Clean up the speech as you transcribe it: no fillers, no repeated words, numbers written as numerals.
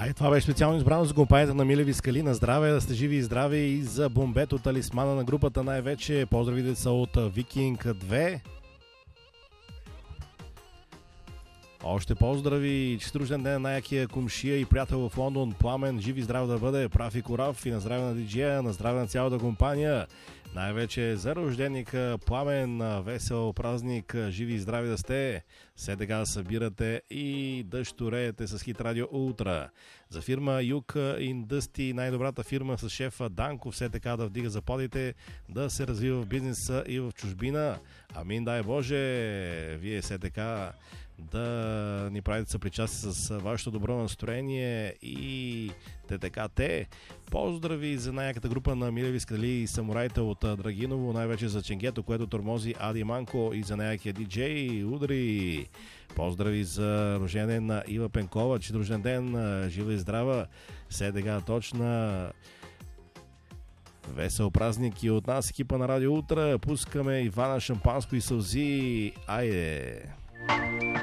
Това беше специално избрано за компанията на Милеви Скали. На здраве, да сте живи и здрави, и за бомбето, талисмана на групата най-вече. Поздрави деца от Викинг 2. Още поздрави, честит рожден ден на най-якия кумшия и приятел в Лондон, Пламен, жив и здрав да бъде, прав и корав, и на здраве на диджея, на здраве на цялата компания. Най-вече за рожденика Пламен, весел празник, живи и здрави да сте, все така да събирате и да щуреете с Хит Радио Ултра. За фирма Юг Индъсти, най-добрата фирма с шефа Данко, все така да вдига заподите, да се развива в бизнеса и в чужбина. Амин, дай Боже, вие все така да ни правите съпричастие с вашето добро настроение и те. Поздрави за най-яката група на Милеви Скали и самураите от Драгиново, най-вече за Ченгето, което тормози Ади Манко, и за най-якия диджей Удри. Поздрави за рожден ден на Ива Пенкова, че рожден ден, жива и здрава, все така точна. Весел празник и от нас, екипа на Радио Ултра. Пускаме Ивана Шампанско и сълзи. Айде!